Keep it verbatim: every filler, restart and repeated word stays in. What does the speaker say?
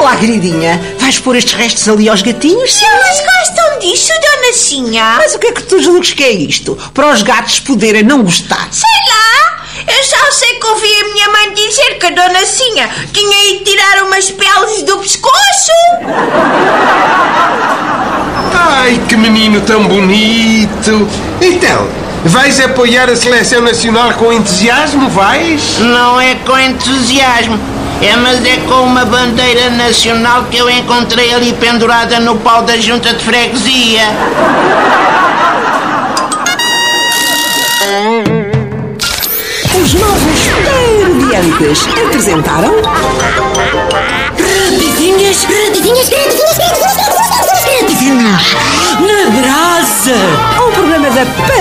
lá, queridinha, vais pôr estes restos ali aos gatinhos? Se elas gostam disso, dona Sinha. Mas o que é que tu julgas que é isto? Para os gatos poderem não gostar? Sei lá. Eu só sei que ouvi a minha mãe dizer que a dona Sinha tinha ido tirar umas peles do pescoço. Ai, que menino tão bonito. Então, vais apoiar a seleção nacional com entusiasmo, vais? Não é com entusiasmo, é, mas é com uma bandeira nacional que eu encontrei ali pendurada no pau da junta de freguesia. Os novos Perdientes apresentaram... Rapidinhas, rapidinhas, rapidinhas, rapidinhas, rapidinhas, na brasa. Um programa da